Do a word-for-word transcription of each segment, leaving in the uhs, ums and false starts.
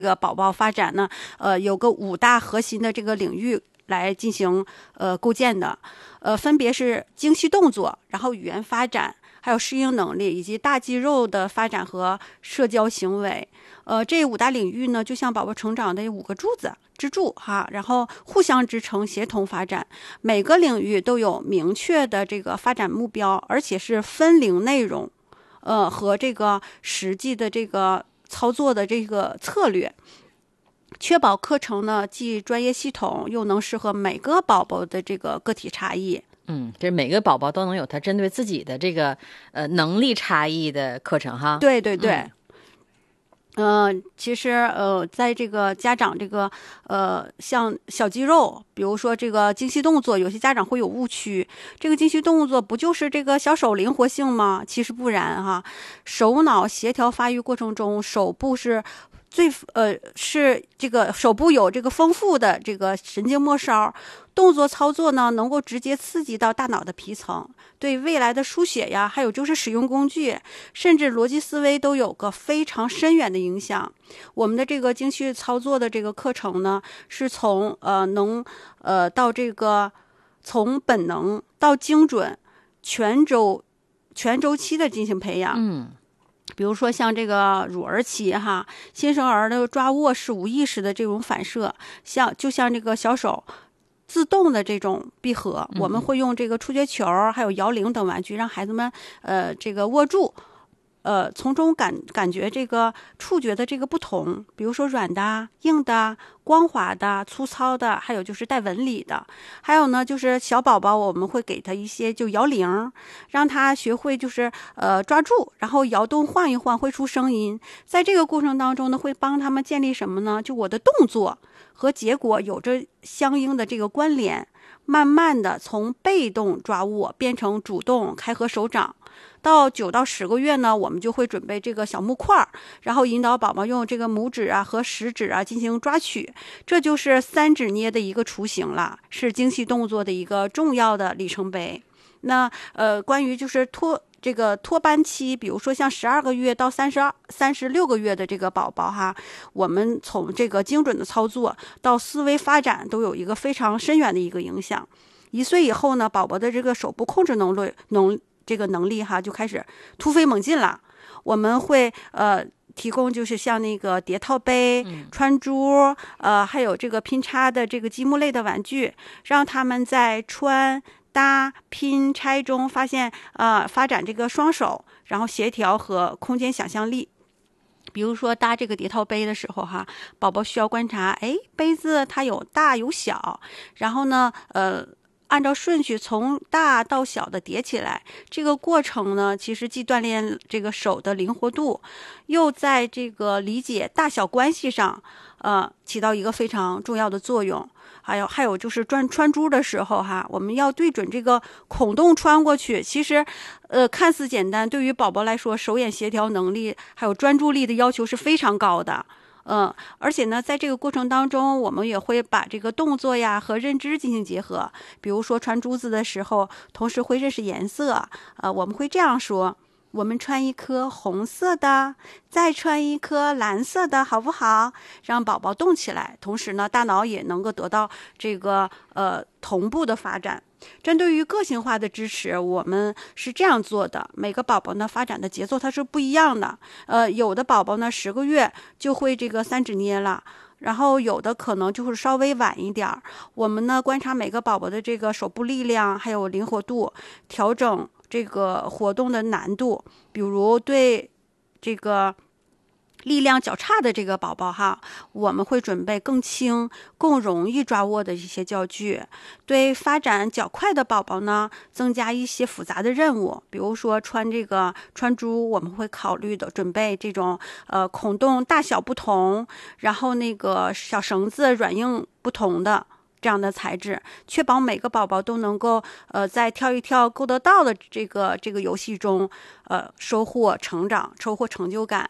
这个宝宝发展呢，呃，有个五大核心的这个领域来进行呃构建的，呃，分别是精细动作，然后语言发展，还有适应能力，以及大肌肉的发展和社交行为。呃，这五大领域呢，就像宝宝成长的五个柱子支柱哈，然后互相支撑，协同发展。每个领域都有明确的这个发展目标，而且是分龄内容，呃，和这个实际的这个操作的这个策略。确保课程呢既专业系统，又能适合每个宝宝的这个个体差异。 嗯，这每个宝宝都能有他针对自己的这个呃能力差异的课程哈。 对对对。 嗯呃，其实呃，在这个家长这个呃，像小肌肉，比如说这个精细动作，有些家长会有误区。这个精细动作不就是这个小手灵活性吗？其实不然哈。手脑协调发育过程中，手部是最呃是这个手部有这个丰富的这个神经末梢，动作操作呢能够直接刺激到大脑的皮层，对未来的书写呀，还有就是使用工具，甚至逻辑思维都有个非常深远的影响。我们的这个精细操作的这个课程呢，是从呃能呃到这个从本能到精准，全周全周期的进行培养。 嗯。 比如说像这个乳儿期哈，新生儿的抓握是无意识的这种反射，像就像这个小手自动的这种闭合，我们会用这个触觉球还有摇铃等玩具让孩子们呃这个握住，呃从中感感觉这个触觉的这个不同，比如说软的、硬的、光滑的、粗糙的，还有就是带纹理的。还有呢就是小宝宝我们会给他一些就摇铃，让他学会就是呃抓住，然后摇动晃一晃会出声音。在这个过程当中呢，会帮他们建立什么呢？就我的动作和结果有着相应的这个关联，慢慢的从被动抓握变成主动开合手掌。到九到十个月呢，我们就会准备这个小木块，然后引导宝宝用这个拇指啊和食指啊进行抓取，这就是三指捏的一个雏形了，是精细动作的一个重要的里程碑。那呃，关于就是托这个托班期，比如说像十二个月到三十二、三十六个月的这个宝宝哈，我们从这个精准的操作到思维发展都有一个非常深远的一个影响。一岁以后呢，宝宝的这个手部控制能力能这个能力哈就开始突飞猛进了。我们会呃提供就是像那个叠套杯、穿珠，呃，还有这个拼插的这个积木类的玩具，让他们在穿搭拼拆中发现呃发展这个双手，然后协调和空间想象力。比如说搭这个叠套杯的时候哈，宝宝需要观察，哎，杯子它有大有小，然后呢呃按照顺序从大到小的叠起来，这个过程呢，其实既锻炼这个手的灵活度，又在这个理解大小关系上，呃，起到一个非常重要的作用。还有还有就是穿穿珠的时候哈，我们要对准这个孔洞穿过去。其实，呃，看似简单，对于宝宝来说，手眼协调能力还有专注力的要求是非常高的。嗯，而且呢，在这个过程当中，我们也会把这个动作呀和认知进行结合。比如说穿珠子的时候，同时会认识颜色。呃，我们会这样说：我们穿一颗红色的，再穿一颗蓝色的，好不好？让宝宝动起来，同时呢，大脑也能够得到这个呃同步的发展。针对于个性化的支持，我们是这样做的：每个宝宝呢发展的节奏它是不一样的。呃，有的宝宝呢十个月就会这个三指捏了，然后有的可能就是稍微晚一点。我们呢观察每个宝宝的这个手部力量还有灵活度，调整这个活动的难度。比如对这个力量较差的这个宝宝哈，我们会准备更轻更容易抓握的一些教具。对发展较快的宝宝呢，增加一些复杂的任务，比如说穿这个穿珠，我们会考虑的准备这种呃孔洞大小不同，然后那个小绳子软硬不同的这样的材质，确保每个宝宝都能够呃在跳一跳够得到的这个这个游戏中呃收获成长，收获成就感。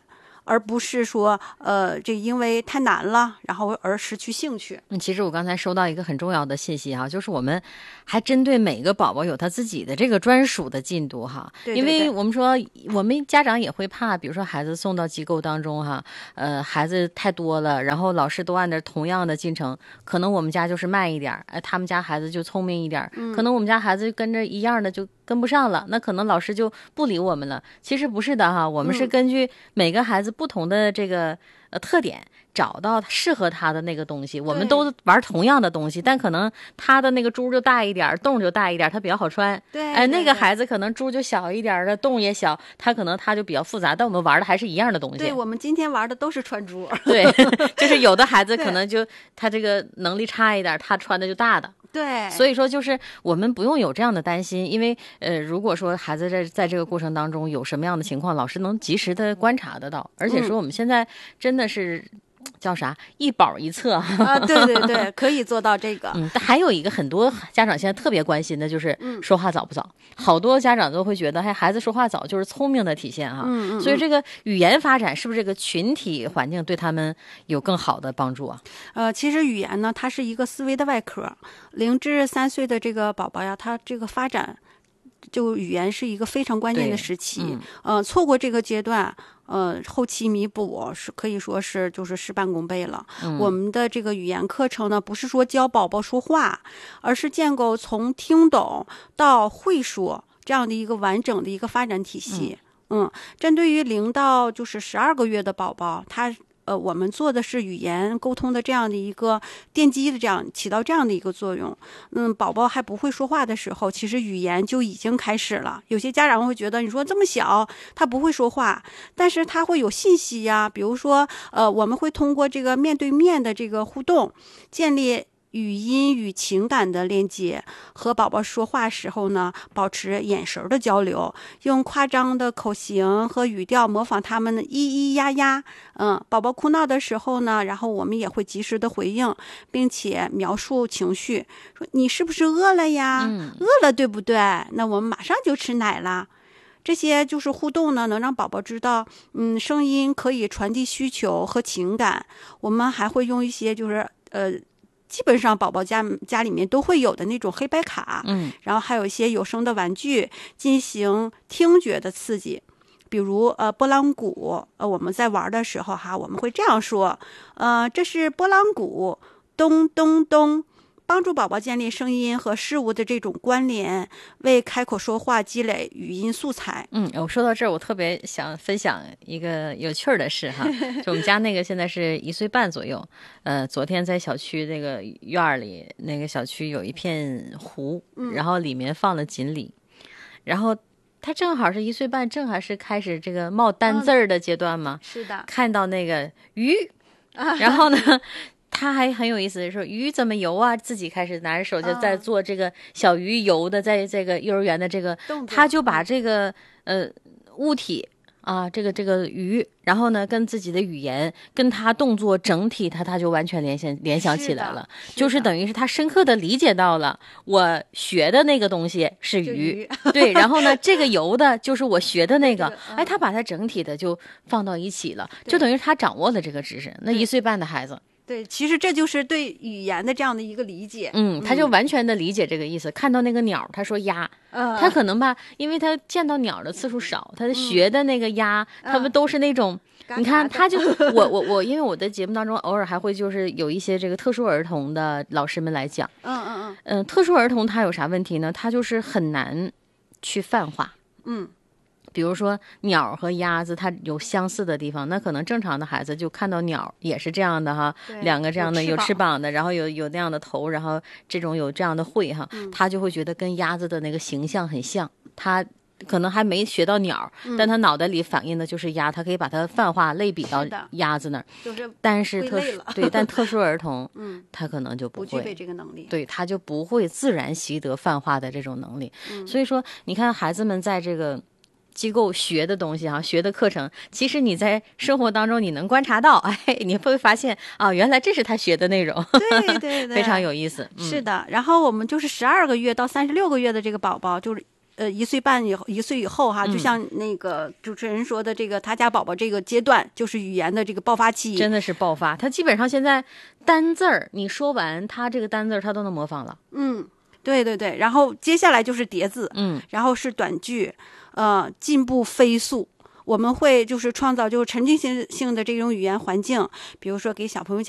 而不是说呃这因为太难了，然后而失去兴趣。 嗯，其实我刚才收到一个很重要的信息哈，就是我们还针对每个宝宝有他自己的这个专属的进度哈。 对对对， 因为我们说我们家长也会怕，比如说孩子送到机构当中哈，呃，孩子太多了，然后老师都按照同样的进程，可能我们家就是慢一点，哎、呃，他们家孩子就聪明一点， 嗯、 可能我们家孩子跟着一样的就跟不上了，那可能老师就不理我们了。其实不是的哈，我们是根据每个孩子不同的这个呃特点，找到适合他的那个东西。我们都玩同样的东西，但可能他的那个珠就大一点，洞就大一点，他比较好穿。 对， 哎，那个孩子可能珠就小一点的，洞也小，他可能他就比较复杂。但我们玩的还是一样的东西。 对，我们今天玩的都是穿珠。 对，就是有的孩子可能就他这个能力差一点，他穿的就大的。 对， 所以说就是我们不用有这样的担心，因为呃，如果说孩子在在这个过程当中有什么样的情况，老师能及时的观察得到，而且说我们现在真的是。嗯叫啥一宝一策啊？对对对，可以做到这个。 嗯，但还有一个很多家长现在特别关心的就是说话早不早，嗯、好多家长都会觉得，哎，孩子说话早就是聪明的体现哈。 嗯嗯。 所以这个语言发展是不是这个群体环境对他们有更好的帮助啊？ 呃，其实语言呢，它是一个思维的外壳。零至三岁的这个宝宝呀，他这个发展。就语言是一个非常关键的时期，嗯、呃，错过这个阶段，呃，后期弥补是可以说是就是事半功倍了。嗯、我们的这个语言课程呢，不是说教宝宝说话，而是建构从听懂到会说这样的一个完整的一个发展体系。嗯，嗯针对于零到就是十二个月的宝宝，他。呃，我们做的是语言沟通的这样的一个奠基的这样起到这样的一个作用。嗯，宝宝还不会说话的时候，其实语言就已经开始了。有些家长会觉得，你说这么小，他不会说话，但是他会有信息呀。比如说，呃，我们会通过这个面对面的这个互动，建立语音与情感的链接，和宝宝说话时候呢，保持眼神的交流，用夸张的口型和语调模仿他们的咿咿呀呀。嗯，宝宝哭闹的时候呢，然后我们也会及时的回应，并且描述情绪，说你是不是饿了呀？ 嗯、 饿了对不对？那我们马上就吃奶了。这些就是互动呢，能让宝宝知道，嗯，声音可以传递需求和情感。我们还会用一些就是呃。基本上宝宝家家里面都会有的那种黑白卡， 嗯， 然后还有一些有声的玩具进行听觉的刺激，比如呃拨浪鼓，呃我们在玩的时候哈，我们会这样说，呃这是拨浪鼓，咚咚咚，帮助宝宝建立声音和事物的这种关联，为开口说话积累语音素材。 嗯，我说到这儿，我特别想分享一个有趣的事哈，就我们家那个现在是一岁半左右，呃，昨天在小区那个院里，那个小区有一片湖， 嗯、 然后里面放了锦鲤，然后他正好是一岁半，正好是开始这个冒单字儿的阶段嘛， 嗯、是的， 看到那个鱼，然后呢。他还很有意思，说鱼怎么游啊？自己开始拿着手就在做这个小鱼游的，在这个幼儿园的这个，他就把这个呃物体啊，这个这个鱼，然后呢跟自己的语言跟他动作整体，他他就完全联想联想起来了， 是就是等于是他深刻的理解到了我学的那个东西是鱼， 鱼对，然后呢这个游的就是我学的那个， 这个嗯、 哎，他把它整体的就放到一起了，就等于他掌握了这个知识。那一岁半的孩子。 对，其实这就是对语言的这样的一个理解。 嗯，他就完全的理解这个意思。嗯、看到那个鸟，他说鸭， 嗯、 他可能吧，因为他见到鸟的次数少，他学的那个鸭，嗯、他们都是那种， 嗯、 你看，他就我我我，因为我的节目当中偶尔还会就是有一些这个特殊儿童的老师们来讲， 嗯嗯嗯， 嗯、呃，特殊儿童他有啥问题呢？他就是很难去泛化， 嗯。 比如说鸟和鸭子，它有相似的地方，那可能正常的孩子就看到鸟也是这样的哈，两个这样的有翅膀的，然后有有那样的头，然后这种有这样的喙哈， 嗯、 他就会觉得跟鸭子的那个形象很像，他可能还没学到鸟， 嗯、 但他脑袋里反映的就是鸭，他可以把它泛化类比到鸭子那儿， 就是但是特殊对，但特殊儿童， 嗯， 他可能就不会不具备这个能力， 对，他就不会自然习得泛化的这种能力， 嗯、 所以说你看孩子们在这个。机构学的东西哈、啊，学的课程，其实你在生活当中你能观察到，哎，你会发现啊，原来这是他学的内容， 对对对， 非常有意思。 嗯、是的，然后我们就是十二个月到三十六个月的这个宝宝，就是呃一岁半以后一岁以后哈，就像那个主持人说的这个他家宝宝这个阶段，就是语言的这个爆发期， 真的是爆发。他基本上现在单字儿你说完，他这个单字儿他都能模仿了。 嗯，对对对。然后接下来就是叠字， 嗯， 然后是短句，呃，进步飞速。我们会就是创造就是沉浸性性的这种语言环境，比如说给小朋友讲